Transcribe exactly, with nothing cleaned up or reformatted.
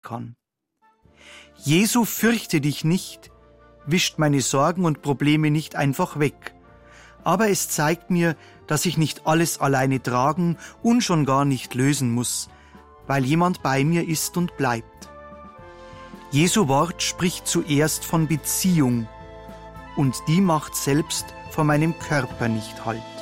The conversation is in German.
kann. Jesu fürchte dich nicht wischt meine Sorgen und Probleme nicht einfach weg. Aber es zeigt mir, dass ich nicht alles alleine tragen und schon gar nicht lösen muss, weil jemand bei mir ist und bleibt. Jesu Wort spricht zuerst von Beziehung und die macht selbst vor meinem Körper nicht Halt.